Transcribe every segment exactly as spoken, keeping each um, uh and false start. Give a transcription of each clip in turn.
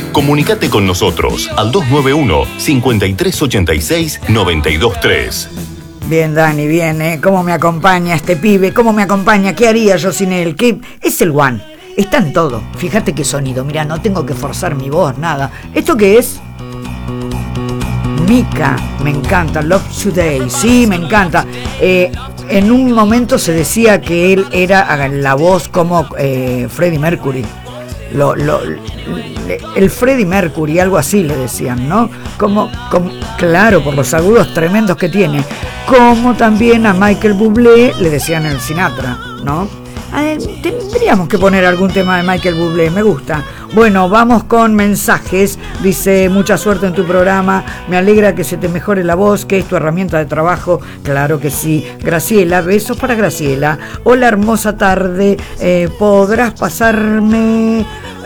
Comunicate con nosotros al dos nueve uno, cinco tres ocho seis, nueve dos tres. Bien, Dani, bien, ¿eh? ¿Cómo me acompaña este pibe? ¿Cómo me acompaña? ¿Qué haría yo sin él? ¿Qué? Es el One. Está en todo. Fíjate qué sonido. Mira, no tengo que forzar mi voz, nada. ¿Esto qué es? Mika. Me encanta. Love Today. Sí, me encanta. Eh, en un momento se decía que él era la voz como eh, Freddie Mercury. Lo, lo, le, el Freddie Mercury, algo así le decían, ¿no? Como, como, claro, por los agudos tremendos que tiene. Como también a Michael Bublé le decían el Sinatra, ¿no? Eh, tendríamos que poner algún tema de Michael Bublé, me gusta. Bueno, vamos con mensajes. Dice, mucha suerte en tu programa, me alegra que se te mejore la voz, que es tu herramienta de trabajo. Claro que sí. Graciela, besos para Graciela. Hola, hermosa tarde, eh, ¿podrás pasarme...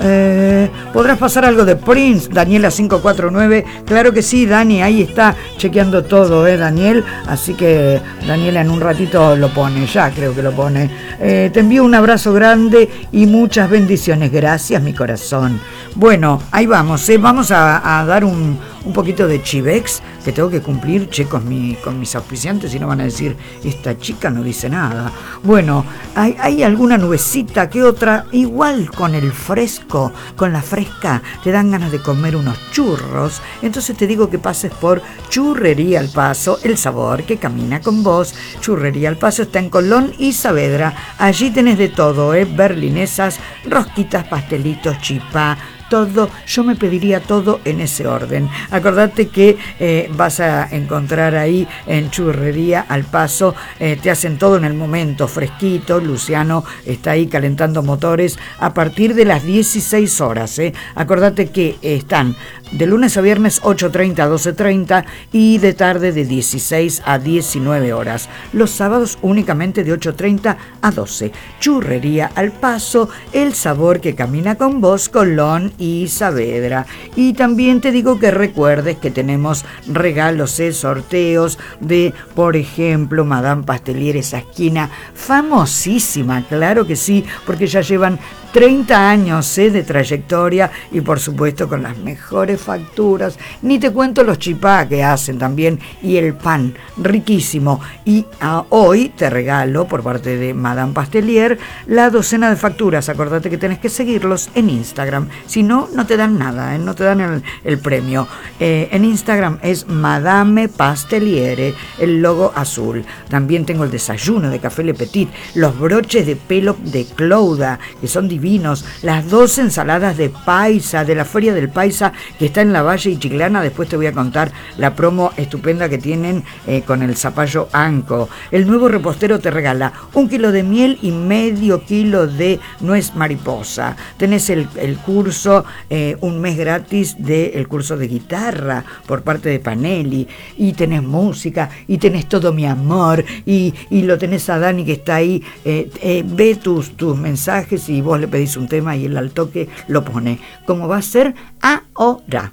Eh, ¿podrás pasar algo de Prince? Daniela cinco cuatro nueve. Claro que sí, Dani, ahí está chequeando todo, ¿eh, Daniel? Así que Daniela en un ratito lo pone, ya creo que lo pone. Eh, te envío un abrazo grande y muchas bendiciones. Gracias, mi corazón. Bueno, ahí vamos, ¿eh? Vamos a, a dar un, un poquito de chivex que tengo que cumplir, che, con, mi, con mis auspiciantes, y no van a decir, esta chica no dice nada. Bueno, hay, hay alguna nubecita que otra, igual con el fresco, con la fresca, te dan ganas de comer unos churros. Entonces te digo que pases por Churrería Al Paso, el sabor que camina con vos. Churrería Al Paso está en Colón y Saavedra. Allí tenés de todo, ¿eh? Berlinesas, rosquitas, pastelitos, chipá, todo. Yo me pediría todo en ese orden. Acordate que eh, vas a encontrar ahí en Churrería Al Paso, eh, te hacen todo en el momento, fresquito. Luciano está ahí calentando motores a partir de las dieciséis horas. Eh. Acordate que eh, están de lunes a viernes ocho treinta a doce treinta y de tarde de dieciséis a diecinueve horas. Los sábados únicamente de ocho treinta a doce. Churrería Al Paso, el sabor que camina con vos, Colón y Saavedra. Y también te digo que recuerdes que tenemos regalos, eh, sorteos de, por ejemplo, Madame Pastelier, esa esquina famosísima, claro que sí, porque ya llevan treinta años eh, de trayectoria y por supuesto con las mejores facturas. Ni te cuento los chipá que hacen también y el pan riquísimo. Y uh, hoy te regalo por parte de Madame Pastelier la docena de facturas. Acordate que tenés que seguirlos en Instagram, si no, no te dan nada, eh, no te dan el, el premio. Eh, en Instagram es Madame Pasteliere, el logo azul. También tengo el desayuno de Café Le Petit, los broches de pelo de Clouda, que son divinos. Vinos, las dos ensaladas de paisa, de la Feria del Paisa, que está en la Valle y Chiclana. Después te voy a contar la promo estupenda que tienen eh, con el zapallo anco. El nuevo repostero te regala un kilo de miel y medio kilo de nuez mariposa. Tenés el, el curso, eh, un mes gratis del curso de guitarra por parte de Panelli, y tenés música, y tenés todo mi amor, y, y lo tenés a Dani que está ahí. Eh, eh, ve tus, tus mensajes y vos le pedís un tema y él al toque lo pone, como va a ser ahora.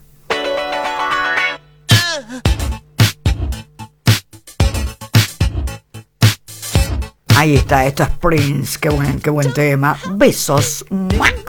Ahí está, esto es Prince, qué buen, qué buen tema. Besos. ¡Mua!